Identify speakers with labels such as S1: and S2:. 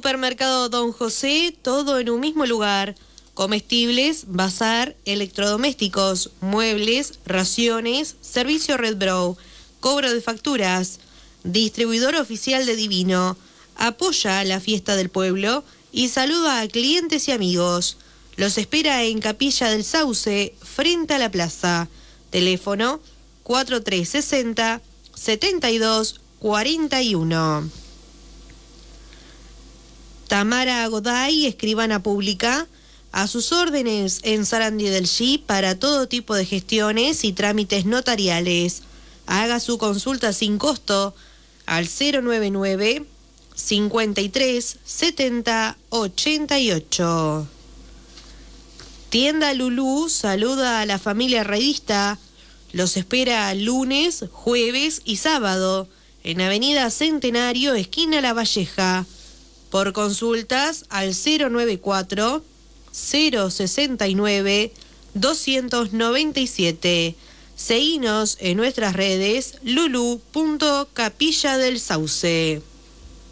S1: Supermercado Don José, todo en un mismo lugar. Comestibles, bazar, electrodomésticos, muebles, raciones, servicio Red Brow, cobro de facturas. Distribuidor oficial de Divino. Apoya la fiesta del pueblo y saluda a clientes y amigos. Los espera en Capilla del Sauce, frente a la plaza. Teléfono 4360-7241. Tamara Goday, escribana pública, a sus órdenes en Sarandí del Chi para todo tipo de gestiones y trámites notariales. Haga su consulta sin costo al 099 53 70 88. Tienda Lulú saluda a la familia redista. Los espera lunes, jueves y sábado en Avenida Centenario, esquina La Valleja. Por consultas al 094 069 297. Seguinos en nuestras redes lulu.capilla del sauce.